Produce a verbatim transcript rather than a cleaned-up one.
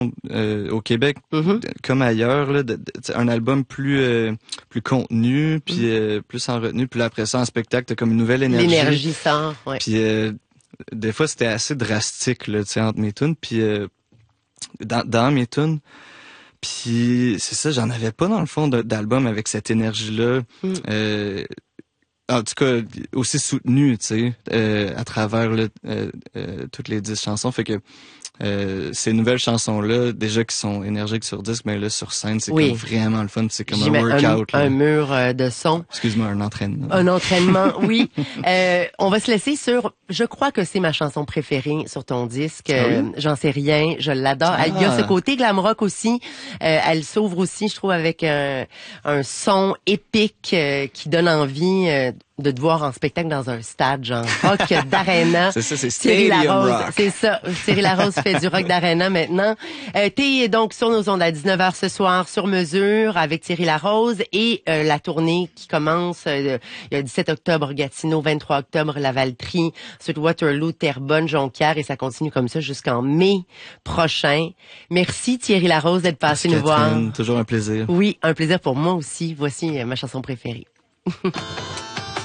euh, au Québec, Mm-hmm. comme ailleurs, là, de, de, un album plus euh, plus contenu, puis mm. euh, plus en retenue, puis là, après ça, en spectacle, t'as comme une nouvelle énergie. L'énergie sort, ouais. Puis euh, des fois, c'était assez drastique, là, tu sais, entre mes tunes, puis euh, dans, dans mes tunes. Puis c'est ça, j'en avais pas dans le fond d'album avec cette énergie-là. Mm. Euh, en tout cas, aussi soutenue, tu sais, euh, à travers là, euh, euh, toutes les dix chansons. Fait que euh, ces nouvelles chansons-là, déjà qui sont énergiques sur disque, mais là sur scène, c'est oui. comme vraiment le fun. C'est comme un workout. Un, un mur euh, de son. Excuse-moi, un entraînement. Un entraînement, oui. Euh, on va se laisser sur, je crois que c'est ma chanson préférée sur ton disque. Ah oui? euh, J'en sais rien, je l'adore. Ah. Il y a ce côté glam rock aussi. Euh, elle s'ouvre aussi, je trouve, avec un, un son épique euh, qui donne envie euh, de te voir en spectacle dans un stade, genre rock d'arena. C'est ça, c'est Stadium Rock. C'est ça, Thierry Larose fait du rock d'arena maintenant. Euh, T'es donc sur nos ondes à dix-neuf heures ce soir, sur mesure, avec Thierry Larose et euh, la tournée qui commence euh, il y a dix-sept octobre Gatineau, vingt-trois octobre Lavaltrie, ensuite Waterloo, Terrebonne, Jonquière et ça continue comme ça jusqu'en mai prochain. Merci Thierry Larose d'être passé Merci nous voir. Toujours un plaisir. Oui, un plaisir pour moi aussi. Voici euh, ma chanson préférée.